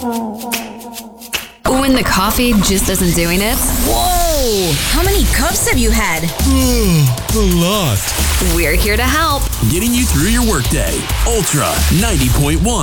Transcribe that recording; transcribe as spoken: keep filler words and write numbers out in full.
When the coffee just isn't doing it? Whoa! How many cups have you had? A lot. We're here to help. Getting you through your workday. Ultra ninety point one.